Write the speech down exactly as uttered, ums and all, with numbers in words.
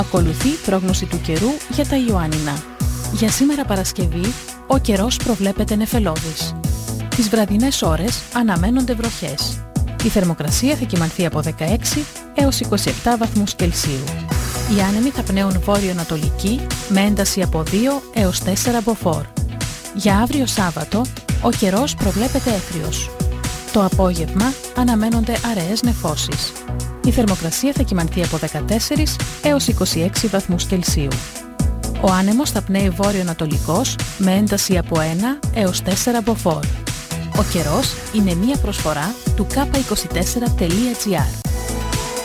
Ακολουθεί πρόγνωση του καιρού για τα Ιωάννινα. Για σήμερα Παρασκευή, ο καιρός προβλέπεται νεφελώδης. Τις βραδινές ώρες αναμένονται βροχές. Η θερμοκρασία θα κυμανθεί από δεκαέξι έως είκοσι επτά βαθμούς Κελσίου. Οι άνεμοι θα πνέουν βόρειο-ανατολική με ένταση από δύο έως τέσσερα μποφόρ. Για αύριο Σάββατο, ο καιρός προβλέπεται έθριος. Το απόγευμα αναμένονται αραιές νεφώσεις. Η θερμοκρασία θα κυμανθεί από δεκατέσσερα έως είκοσι έξι βαθμούς Κελσίου. Ο άνεμος θα πνέει βόρειο-ανατολικός με ένταση από ένα έως τέσσερα μποφόρ. Ο καιρός είναι μία προσφορά του κάπα είκοσι τέσσερα τελεία τζι άρ.